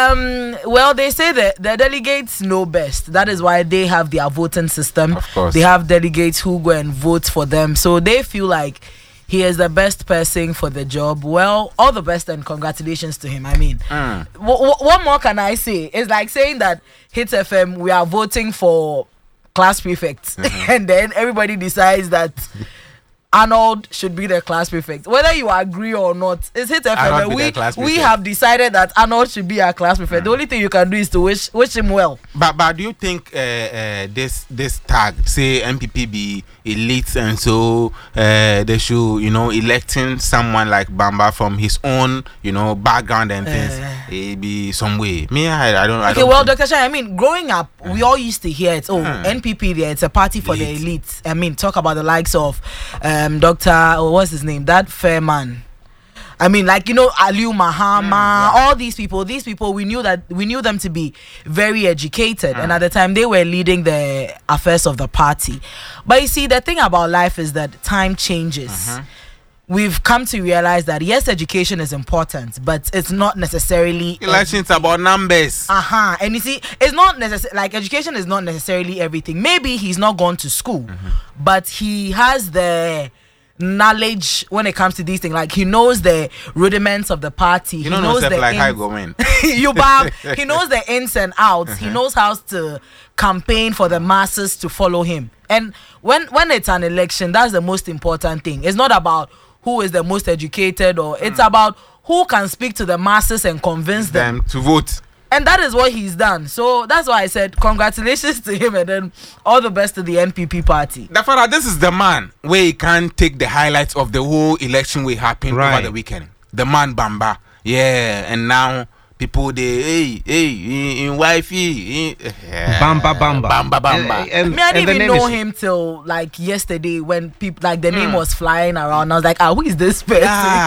Well, they say that the delegates know best. That is why they have their voting system. Of course. They have delegates who go and vote for them. So they feel like he is the best person for the job. Well, all the best and congratulations to him. I mean, what more can I say? It's like saying that Hits FM, we are voting for class prefects. And then everybody decides that Arnold should be the class prefect. Whether you agree or not, it's Hit FM. We have decided that Arnold should be our class prefect. The only thing you can do is to wish him well. But do you think this tag, say MPP be elite, and so they should, electing someone like Bamba from his own, background and things, it be some way? I don't. Okay, well, Dr. Shai, I mean, growing up, we all used to hear it. Oh, NPP, there, it's a party for the elite. I mean, talk about the likes of Dr. What's his name? That fair man. I mean, like, Aliu Mahama, all these people, we knew them to be very educated. And at the time, they were leading the affairs of the party. But you see, the thing about life is that time changes. We've come to realize that, yes, education is important, but it's not necessarily... Elections about numbers. And you see, it's not necessarily... Like, education is not necessarily everything. Maybe he's not gone to school, but he has the knowledge when it comes to these things. Like, he knows the rudiments of the party. He knows the like how go in. He knows the ins and outs. He knows how to campaign for the masses to follow him. And when it's an election, that's the most important thing. It's not about who is the most educated, or it's about who can speak to the masses and convince them to vote. And that is what he's done. So that's why I said congratulations to him, and then all the best to the NPP party. Therefore, this is the man where he can take the highlights of the whole election we happened over the weekend. The man Bamba. Yeah, and now people they in wifey Bamba. And I didn't even know him till like yesterday when people like the name was flying around. I was like, who is this person?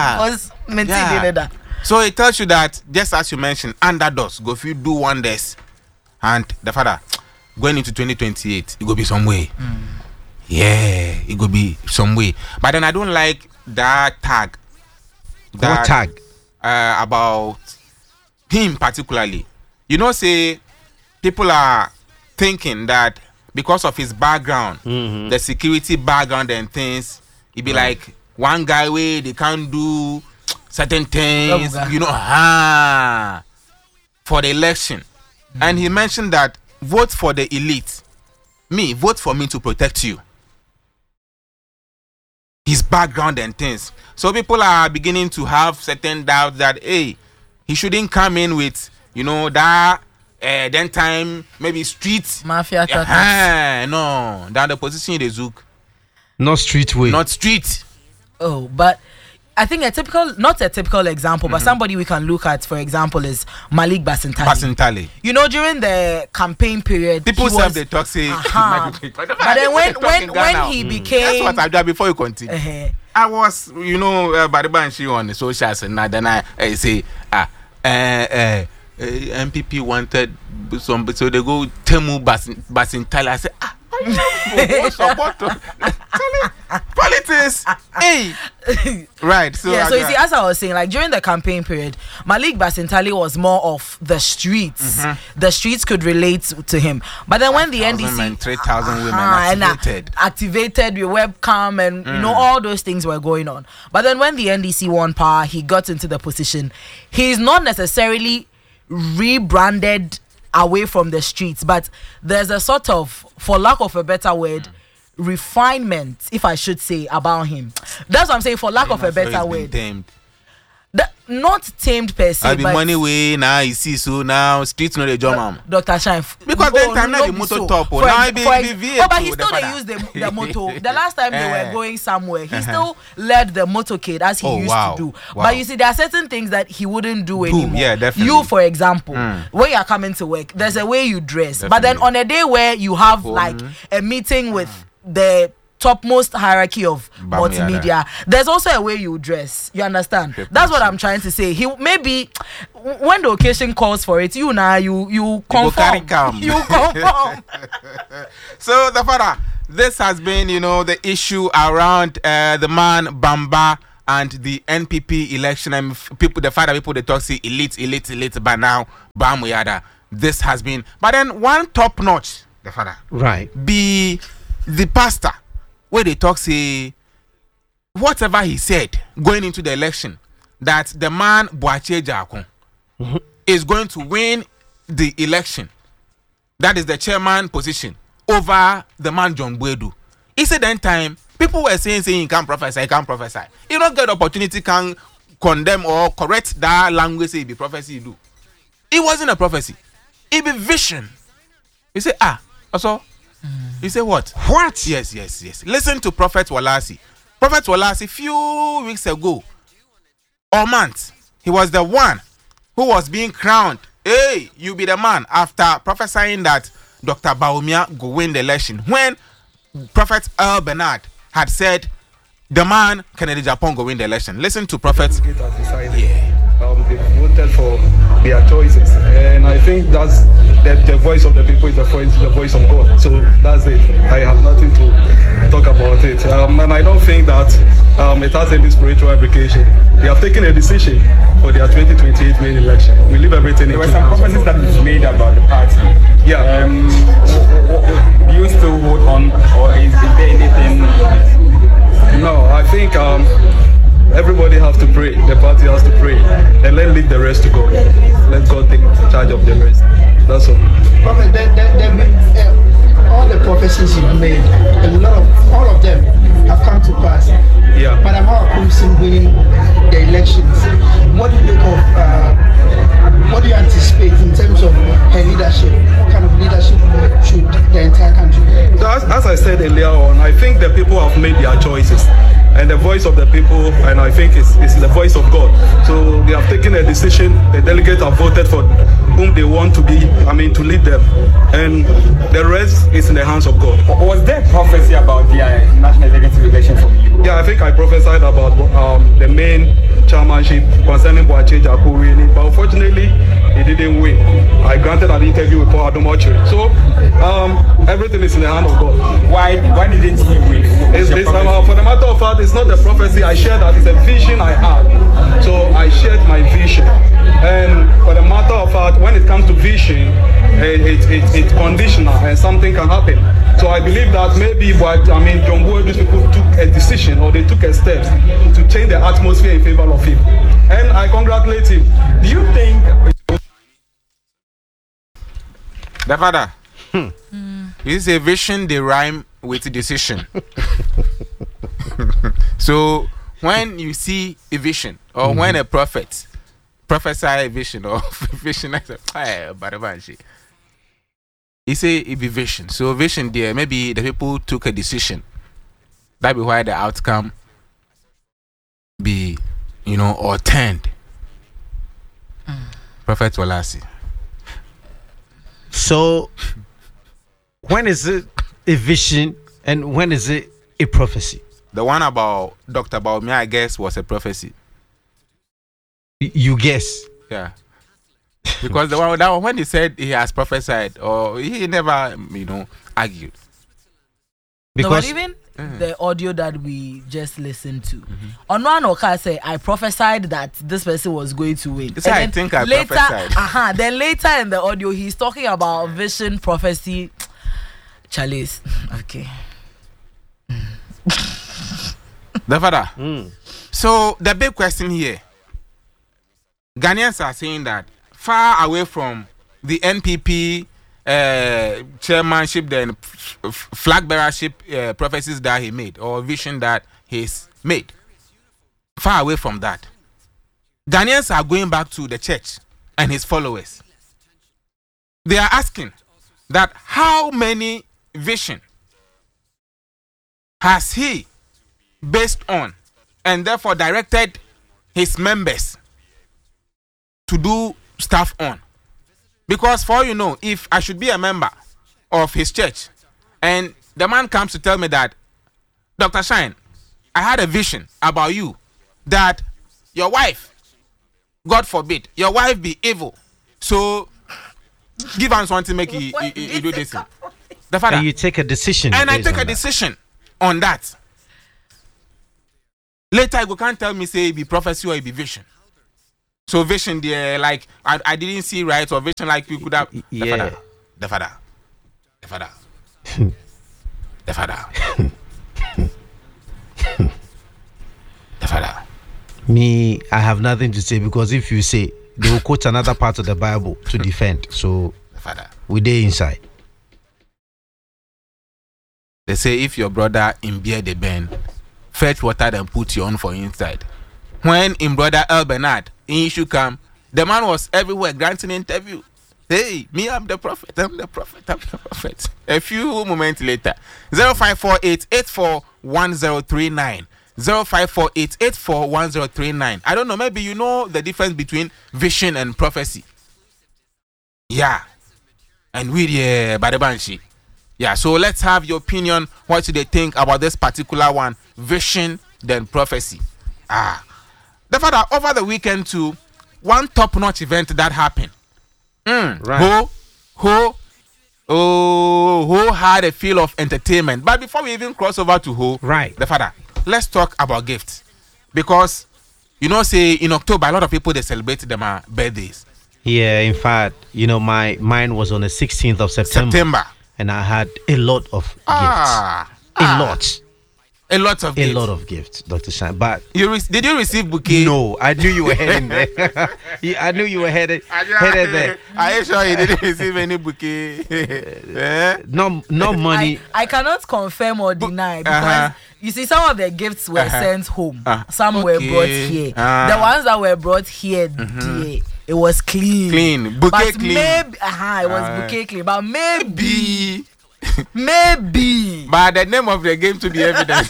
So it tells you that, just as you mentioned, underdogs go if you do wonders, and the father going into 2028, it go be some way. Yeah, it go be some way. But then I don't like that tag. What tag? About him particularly. Say people are thinking that because of his background, the security background and things, it be like one guy where they can't do certain things, for the election. And he mentioned that vote for the elite. Vote for me to protect you. His background and things. So people are beginning to have certain doubts that, he shouldn't come in with, that then time, maybe street mafia. No, that the position they zook. Not street way. Not street. Oh, but I think not a typical example, but somebody we can look at, for example, is Malik Basintali. During the campaign period, people say they talk say. But then when he became, that's what I do before you continue. I was, Bariba and she on the socials, and then I say, MPP wanted some, so they go Temu Basintali. I say, politics. Right. So you see, as I was saying, like during the campaign period, Malik Basintali was more of the streets. The streets could relate to him. But then when the NDC 3,000 women activated with webcam and all those things were going on. But then when the NDC won power, he got into the position. He's not necessarily rebranded away from the streets, but there's a sort of, for lack of a better word, refinement, if I should say, about him. That's what I'm saying, for lack of a better word. Not tamed per se, but money way now you see, so now streets know the job, Dr. Shine, because then time now the motor top now but he still they use the motor. The last time they were going somewhere, he still led the motorcade as he used to do. But you see, there are certain things that he wouldn't do anymore. Yeah, definitely. You, for example, when you are coming to work, there's a way you dress. Definitely. But then on a day where you have like a meeting with the topmost hierarchy of multimedia, there's also a way you dress. You understand? That's what I'm trying to say. He maybe when the occasion calls for it, you conform. You conform. So the father, this has been, the issue around the man Bamba and the NPP election and people, the fact that people they talk say elite, but now Bamuyada. This has been, but then one top notch, the father, right, be the pastor where they talk say whatever he said going into the election that the man Boache Jakon is going to win the election. That is the chairman position over the man John Buedu. He said that time people were saying he can't prophesy, he can't prophesy. You don't get opportunity can condemn or correct that language say it be prophecy you do. It wasn't a prophecy. It be vision. You say also. You say what? What? Yes. Listen to Prophet Walasi. Prophet Walasi few weeks ago or months, he was the one who was being crowned. Hey, you be the man after prophesying that Dr. Bawumia go win the election. When Prophet Earl Bernard had said the man Kennedy Japan go win the election. Listen to Prophet. They voted for their choices, and I think that's the voice of the people is the voice of God. So that's it. I have nothing to talk about it, and I don't think that it has any spiritual implication. They have taken a decision for their 2028 main election. We leave everything. There were some promises that was made about the party. Yeah. Do you still vote on, or is there anything? No, I think everybody has to pray. The party has to pray, and let leave the rest to God. Let God take charge of the rest. That's all. Prophet, all the prophecies you've made, all of them have come to pass. Yeah. Madam Hawakumsin winning the elections. What do you make of? What do you anticipate in terms of her leadership? What kind of leadership should the entire country? So as I said earlier on, I think the people have made their choices. And the voice of the people, and I think it's the voice of God. So they have taken a decision. The delegates have voted for whom they want to to lead them. And the rest is in the hands of God. Was there prophecy about the national executive election from you? Yeah, I think I prophesied about the main chairmanship concerning Boache Jaku winning, but unfortunately, he didn't win. I granted an interview with Paul Adomoche. So everything is in the hand of God. Why didn't he win? For the matter of fact, it's not the prophecy I shared, that it's a vision I had. So I shared my vision. And for the matter of fact, when it comes to vision, it's conditional and something can happen. So I believe that maybe John Boy, these people took a decision or they took a step to change the atmosphere in favor of him. And I congratulate him. Do you think the father? This is a vision, they rhyme with decision. So when you see a vision or when a prophet prophesy a vision or vision, he say it be vision. So vision there, maybe the people took a decision. That be why the outcome be, or turned. Prophet Walasi. So when is it a vision and when is it a prophecy? The one about Dr. Bawumia, I guess, was a prophecy. You guess? Yeah. Because the one when he said he has prophesied, or he never, argued. Because even the audio that we just listened to, Onwan Oka said, I prophesied that this person was going to win. I think I prophesied. Then later in the audio, he's talking about vision, prophecy. Chalice. Okay. The father. So the big question here, Ghanaians are saying that far away from the NPP chairmanship, then flag bearership prophecies that he made or vision that he's made, far away from that, Ghanaians are going back to the church and his followers. They are asking that how many vision has he based on and therefore directed his members to do stuff on. Because for if I should be a member of his church and the man comes to tell me that, Dr. Shine, I had a vision about you that your wife, God forbid, your wife be evil, so give us one to make you do this. The father, and you take a decision, and I take a decision on that. Later, you can't tell me say it be prophecy or it be vision. So vision there, like I didn't see right, or vision like you could have. Yeah. The father. The father. Me, I have nothing to say, because if you say, they will quote another part of the Bible to defend. So The father. we dey inside. They say if your brother in beer the ben, fetch water and put your own for inside. When in brother El Bernard in issue come, the man was everywhere granting interview. Hey, me, I'm the prophet. A few moments later, 0548-841039. 0548-841039. I don't know, maybe you know the difference between vision and prophecy. Yeah. And we Badebanshi. Yeah, so let's have your opinion. What do they think about this particular one? Vision, then prophecy. The father, over the weekend too, one top-notch event that happened. Right. Who had a feel of entertainment. But before we even cross over to who, Right. the father, let's talk about gifts. Because, you know, say in October, a lot of people, they celebrate their birthdays. Yeah, in fact, you know, mine was on the 16th of September. And I had a lot of gifts. A lot of gifts, Dr. Shine. But did you receive bouquet? no, I knew you were heading there. I knew you were headed there. Are you sure you didn't receive any bouquet? No money. I cannot confirm or deny, because you see, some of the gifts were sent home. Some were brought here. The ones that were brought here, dear, it was clean. Bouquet But clean. maybe, it was bouquet clean. But maybe, But the name of the game to be evidence.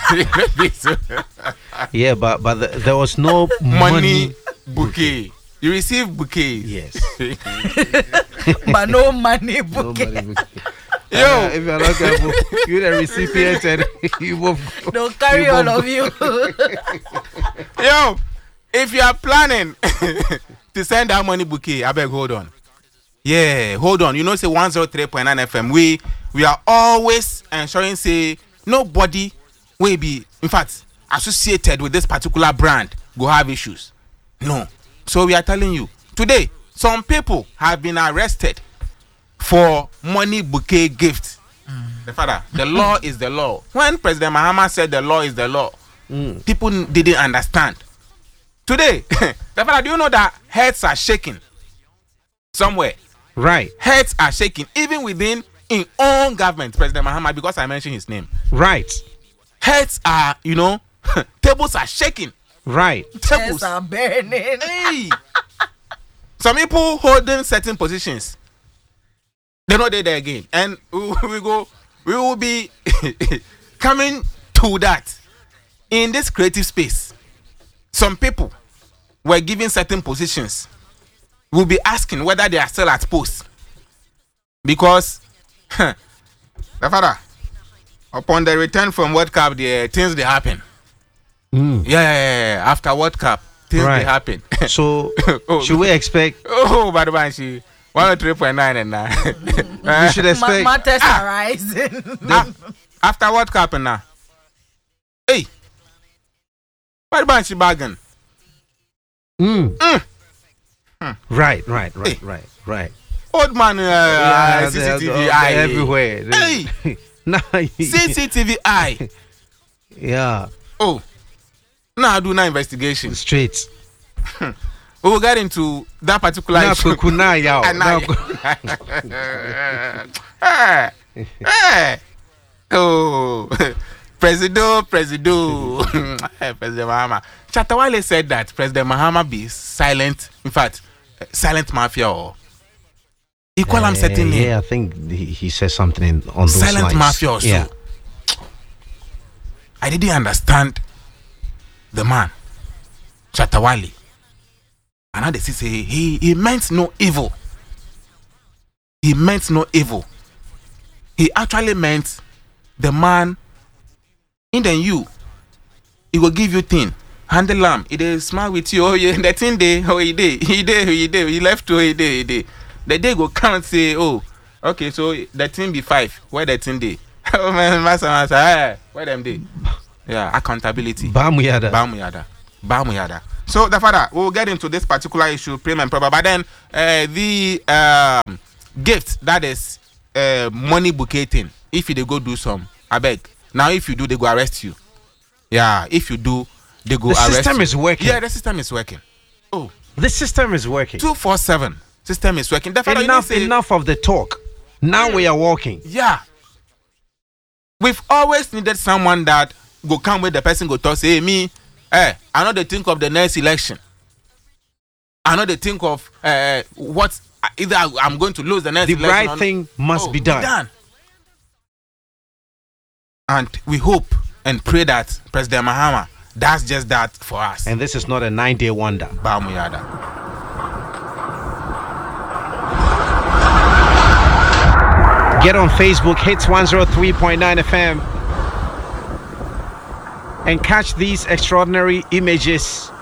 Yeah, but there was no Money bouquet. You receive bouquets. Yes. but no money No bouquet. money. Yo, If you're not careful, you're the recipient and you will. They'll carry all of you. yo, if you are planning to send that money bouquet, I beg hold on. Yeah, hold on. You know, say 103.9 FM. We are always ensuring say nobody will be, in fact, associated with this particular brand go have issues. No. So we are telling you today, some people have been arrested for money bouquet gift. The father, the law is the law. When President Mahama said the law is the law, people didn't understand. Today, the father, do you know that heads are shaking somewhere? Right. Heads are shaking even within in own government, President Mahama, because I mentioned his name. Right. Heads are, you know, tables are shaking. Right. Tables Yes, are burning. Hey. Some people holding certain positions, they're not there again, and we will be coming to that in this creative space. Some people were given certain positions. We'll be asking whether they are still at post, because the father, upon the return from World Cup, the things they happen. Yeah. After World Cup, things Right. they happen. So should we expect? Oh, but she 103.9 and now. We should expect. Matters are rising. After World Cup and now. Hey, what she bargain? Right. Old man, Yeah, CCTV they're eye everywhere. Hey, Nah, CCTV eye. yeah, Oh, now do now investigation. straight. We will get into that particular Nah, issue. kukuna yao. And Nah, Hey. Oh, President Mahama. Chatawale said that President Mahama be silent. In fact, silent mafia or equal am certain name. Yeah, I think he said something on those Silent lines. mafia also. Yeah. I didn't understand the man, Chatawale. And now they say he meant no evil. He meant no evil. He actually meant the man in the you. He will give you thing. Handle lamb. He dey smile with you. Oh yeah, the thing day. Oh he left. Oh he day. The day go count say oh okay so the thing be 5. Where the thing day? Oh man, master. Where them day? Yeah, accountability. Bamuyada. So the father, we'll get into this particular issue, prim and proper. But then the gift, that is money bouqueting. If you go do some, I beg. Now if you do, they go arrest you. Yeah, if you do, they go arrest you. The system is working. Yeah, the system is working. Oh, the system is working. 247 system is working. The father, enough of the talk. Now we are walking. Yeah. We've always needed someone that go come with the person go talk, say, me, I know they think of the next election. I know they think of what either I'm going to lose the next election. The right thing must be done. And we hope and pray that President Mahama does just that for us. And this is not a 9-day wonder. Bamuyada. Get on Facebook, Hits 103.9 FM, and catch these extraordinary images